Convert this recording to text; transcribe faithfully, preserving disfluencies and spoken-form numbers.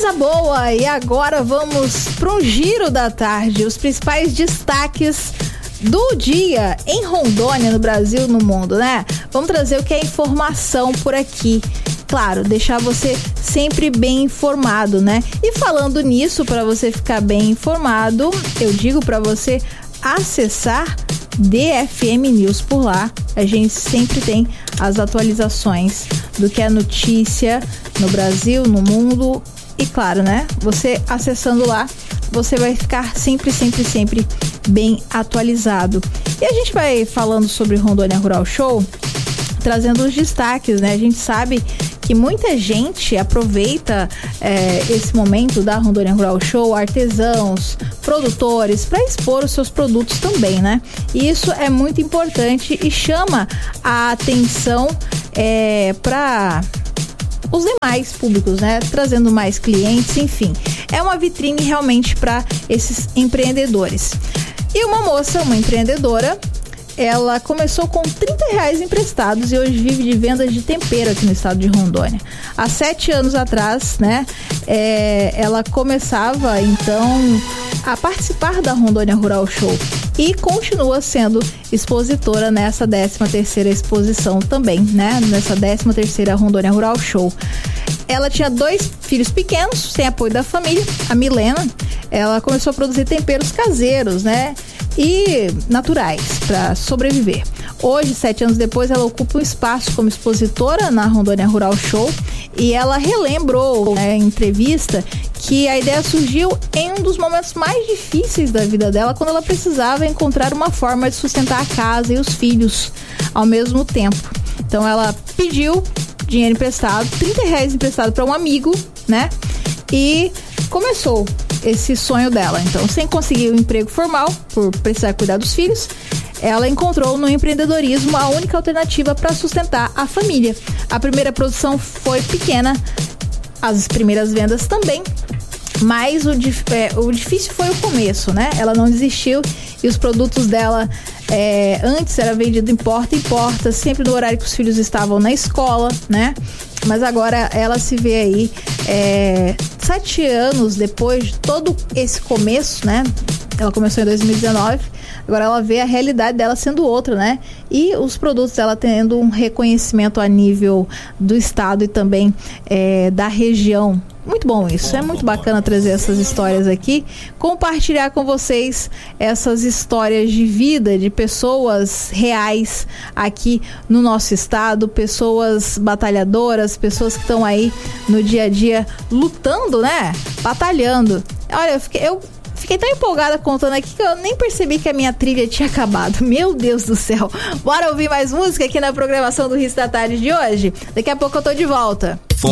Coisa boa! E agora vamos para um giro da tarde, os principais destaques do dia em Rondônia, no Brasil, no mundo, né? Vamos trazer o que é informação por aqui. Claro, deixar você sempre bem informado, né? E falando nisso, para você ficar bem informado, eu digo para você acessar D F M News por lá. A gente sempre tem as atualizações do que é notícia no Brasil, no mundo. E claro, né? Você acessando lá, você vai ficar sempre, sempre, sempre bem atualizado. E a gente vai falando sobre Rondônia Rural Show, trazendo os destaques, né? A gente sabe que muita gente aproveita é, esse momento da Rondônia Rural Show, artesãos, produtores, para expor os seus produtos também, né? E isso é muito importante e chama a atenção é, para os demais públicos, né? Trazendo mais clientes, enfim. É uma vitrine realmente para esses empreendedores. E uma moça, uma empreendedora, ela começou com trinta reais emprestados e hoje vive de vendas de tempero aqui no estado de Rondônia. Há sete anos atrás, né, é, ela começava então a participar da Rondônia Rural Show e continua sendo expositora nessa décima terceira exposição também, né, nessa décima terceira Rondônia Rural Show. Ela tinha dois filhos pequenos, sem apoio da família. A Milena, ela começou a produzir temperos caseiros, né, e naturais para sobreviver. Hoje, sete anos depois, ela ocupa um espaço como expositora na Rondônia Rural Show e ela relembrou, né, em entrevista, que a ideia surgiu em um dos momentos mais difíceis da vida dela, quando ela precisava encontrar uma forma de sustentar a casa e os filhos ao mesmo tempo. Então ela pediu dinheiro emprestado, trinta reais emprestado para um amigo, né? E começou esse sonho dela. Então, sem conseguir um emprego formal, por precisar cuidar dos filhos, ela encontrou no empreendedorismo a única alternativa para sustentar a família. A primeira produção foi pequena, as primeiras vendas também, mas o, é, o difícil foi o começo, né? Ela não desistiu e os produtos dela é, antes era vendido em porta em porta, sempre no horário que os filhos estavam na escola, né? Mas agora ela se vê aí é, sete anos depois de todo esse começo, né? Ela começou em dois mil e dezenove, agora ela vê a realidade dela sendo outra, né? E os produtos dela tendo um reconhecimento a nível do estado e também é, da região. Muito bom isso, é muito bacana trazer essas histórias aqui, compartilhar com vocês essas histórias de vida de pessoas reais aqui no nosso estado, pessoas batalhadoras, pessoas que estão aí no dia a dia lutando, né? Batalhando. Olha, eu fiquei... Eu Fiquei tão empolgada contando aqui que eu nem percebi que a minha trilha tinha acabado. Meu Deus do céu. Bora ouvir mais música aqui na programação do Hits da Tarde de hoje? Daqui a pouco eu tô de volta.